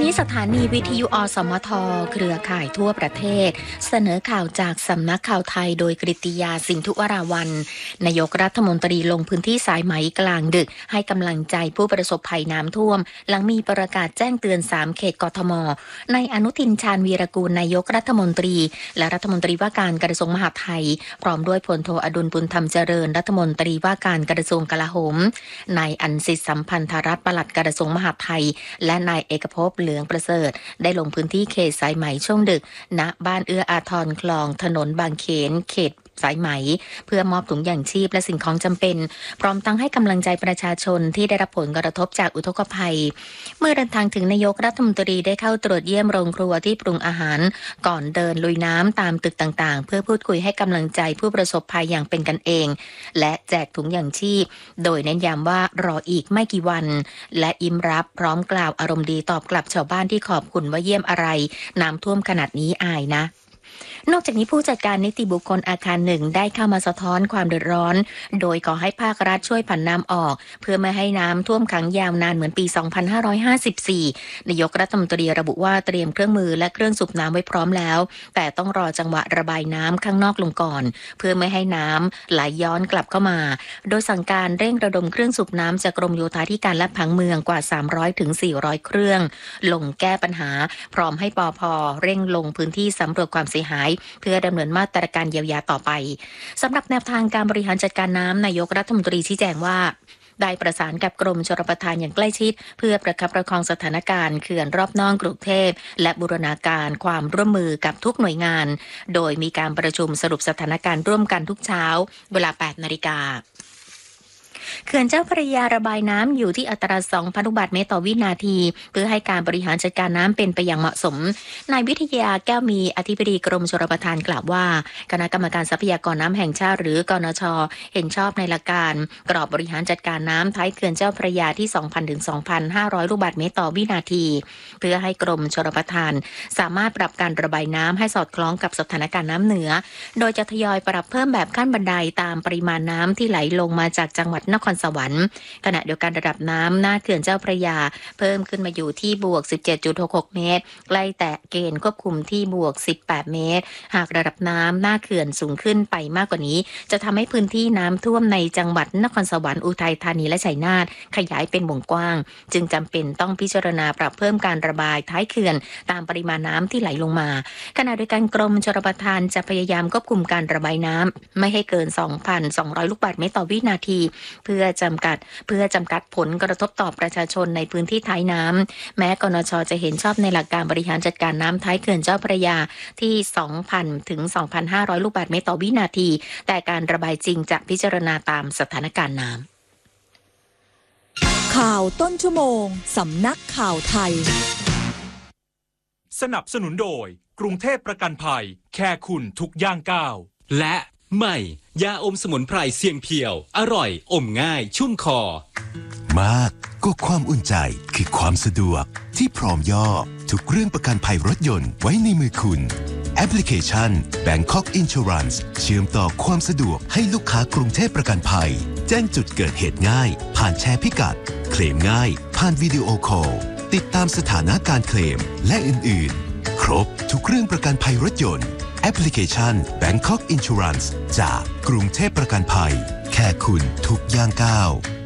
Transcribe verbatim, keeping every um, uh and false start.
นี้สถานีวิทยุอสมทเครือข่ายทั่วประเทศเสนอข่าวจากสำนักข่าวไทยโดยกฤติยาสินธุวราวัลย์นายกรัฐมนตรีลงพื้นที่สายไหมกลางดึกให้กำลังใจผู้ประสบภัยน้ำท่วมหลังมีประกาศแจ้งเตือนสามเขตกทมนายอนุทินชาญวีรกูลนายกรัฐมนตรีและรัฐมนตรีว่าการกระทรวงมหาดไทยพร้อมด้วยพลโทอดุลบุญธรรมเจริญรัฐมนตรีว่าการกระทรวงกลาโหมนายอันสิทธิสัมพันธรัตน์ปลัดกระทรวงมหาดไทยและนายเอกภพเหลืองประเสริฐได้ลงพื้นที่เขตสายไหมช่วงดึกณบ้านเอื้ออาทรคลองถนนบางเขนเขตสายไหมเพื่อมอบถุงยางชีพและสิ่งของจำเป็นพร้อมทั้งให้กำลังใจประชาชนที่ได้รับผลกระทบจากอุทกภัยเมื่อเดินทางถึงนายกรัฐมนตรีได้เข้าตรวจเยี่ยมโรงครัวที่ปรุงอาหารก่อนเดินลุยน้ำตามตึกต่างๆเพื่อพูดคุยให้กำลังใจผู้ประสบภัยอย่างเป็นกันเองและแจกถุงยางชีพโดยเน้นย้ำว่ารออีกไม่กี่วันและยิ้มรับพร้อมกล่าวอารมณ์ดีตอบกลับชาวบ้านที่ขอบคุณว่าเยี่ยมอะไรน้ำท่วมขนาดนี้อายนะนอกจากนี้ผู้จัดการนิติบุคคลอาคารหนึ่งได้เข้ามาสะท้อนความเดือดร้อนโดยขอให้ภาครัฐช่วยผันน้ำออกเพื่อไม่ให้น้ำท่วมขังยาวนานเหมือนปี สองพันห้าร้อยห้าสิบสี่ นายกรัฐมนตรีระบุว่าเตรียมเครื่องมือและเครื่องสูบน้ำไว้พร้อมแล้วแต่ต้องรอจังหวะระบายน้ำข้างนอกลงก่อนเพื่อไม่ให้น้ำไหลย้อนกลับเข้ามาโดยสั่งการเร่งระดมเครื่องสูบน้ำจากกรมโยธาธิการและผังเมืองกว่า สามร้อยถึงสี่ร้อย เครื่องลงแก้ปัญหาพร้อมให้ปภ.เร่งลงพื้นที่สำรวจความเสียหายเพื่อดำเนินมาตรการเยียวยาต่อไปสำหรับแนวทางการบริหารจัดการน้ำนายกรัฐมนตรีชี้แจงว่าได้ประสานกับกรมชลประทานอย่างใกล้ชิดเพื่อประคับประคองสถานการณ์เขื่อนรอบนอกกรุงเทพและบูรณาการความร่วมมือกับทุกหน่วยงานโดยมีการประชุมสรุปสถานการณ์ร่วมกันทุกเช้าเวลา แปดนาฬิกาเขื่อนเจ้าพระยาระบายน้ำอยู่ที่อัตรา สองพัน ลูกบาศก์เมตรต่อวินาทีเพื่อให้การบริหารจัดการน้ำเป็นไปอย่างเหมาะสมนายวิทยาแก้วมีอธิบดีกรมชลประทานกล่าวว่าคณะกรรมการทรัพยากรน้ำแห่งชาติหรือกนช.เห็นชอบในหลักการกรอบบริหารจัดการน้ำท้ายเขื่อนเจ้าพระยาที่ สองพัน ถึง สองพันห้าร้อย ลูกบาศก์เมตรต่อวินาทีเพื่อให้กรมชลประทานสามารถปรับการระบายน้ำให้สอดคล้องกับสถานการณ์น้ำเหนือโดยจะทยอยปรับเพิ่มแบบขั้นบันไดตามปริมาณน้ำที่ไหลลงมาจากจังหวัดนครสวรรค์ขณะเดียวกันระดับน้ำหน้าเขื่อนเจ้าพระยาเพิ่มขึ้นมาอยู่ที่บวก สิบเจ็ดจุดหกหก เมตรใกล้แต่เกณฑ์ควบคุมที่บวก สิบแปด เมตรหากระดับน้ำหน้าเขื่อนสูงขึ้นไปมากกว่านี้จะทำให้พื้นที่น้ำท่วมในจังหวัดนครสวรรค์อุทัยธานีและชัยนาทขยายเป็นวงกว้างจึงจำเป็นต้องพิจารณาปรับเพิ่มการระบายท้ายเขื่อนตามปริมาณน้ำที่ไหลลงมาขณะเดียวกันกรมชลประทานจะพยายามควบคุมการระบายน้ำไม่ให้เกิน สองพันสองร้อย ลูกบาศก์เมตรต่อวินาทีเพื่อจำกัดเพื่อจำกัดผลกระทบต่อประชาชนในพื้นที่ท้ายน้ำแม้กนช.จะเห็นชอบในหลักการบริหารจัดการน้ำท้ายเขื่อนเจ้าพระยาที่ สองพัน ถึง สองพันห้าร้อย ลูกบาศก์เมตรต่อวินาทีแต่การระบายจริงจะพิจารณาตามสถานการณ์น้ำข่าวต้นชั่วโมงสำนักข่าวไทยสนับสนุนโดยกรุงเทพประกันภัยแค่คุณทุกย่างก้าวและใหม่ยาอมสมุนไพรเสียงเพียวอร่อยอมง่ายชุ่มคอมากก็ความอุ่นใจคือความสะดวกที่พร้อมย่อทุกเรื่องประกันภัยรถยนต์ไว้ในมือคุณแอปพลิเคชัน Bangkok Insurance เชื่อมต่อความสะดวกให้ลูกค้ากรุงเทพประกันภัยแจ้งจุดเกิดเหตุง่ายผ่านแชร์พิกัดเคลมง่ายผ่านวิดีโอคอลติดตามสถานะการเคลมและอื่นๆครบทุกเรื่องประกันภัยรถยนต์แอปพลิเคชัน Bangkok Insurance จากกรุงเทพประกันภัยแค่คุณทุกย่างก้าว